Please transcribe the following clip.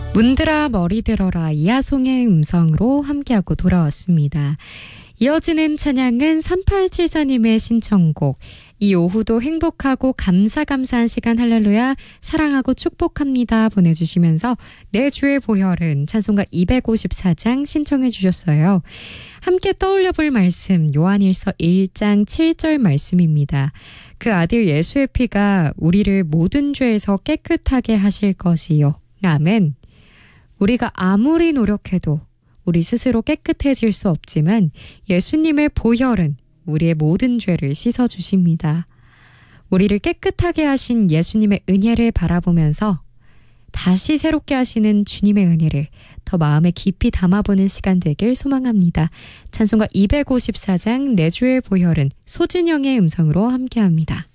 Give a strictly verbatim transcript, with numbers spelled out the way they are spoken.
문들아 머리 들어라 이하송의 음성으로 함께하고 돌아왔습니다. 이어지는 찬양은 삼팔칠사님의 신청곡 이 오후도 행복하고 감사감사한 시간 할렐루야 사랑하고 축복합니다 보내주시면서 내 주의 보혈은 찬송가 이백오십사 장 신청해 주셨어요. 함께 떠올려 볼 말씀 요한일서 일 장 칠 절 말씀입니다. 그 아들 예수의 피가 우리를 모든 죄에서 깨끗하게 하실 것이요. 아멘. 우리가 아무리 노력해도 우리 스스로 깨끗해질 수 없지만 예수님의 보혈은 우리의 모든 죄를 씻어주십니다. 우리를 깨끗하게 하신 예수님의 은혜를 바라보면서 다시 새롭게 하시는 주님의 은혜를 더 마음에 깊이 담아보는 시간 되길 소망합니다. 찬송가 이백오십사 장 내 주의 보혈은 소진영의 음성으로 함께합니다.